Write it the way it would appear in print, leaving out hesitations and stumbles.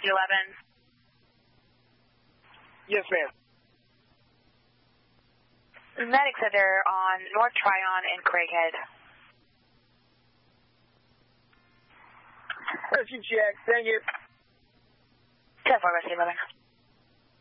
11. Yes, ma'am. Medics are there on North Tryon and Craighead. Rescue check. Thank you. 10-4, rescue, brother.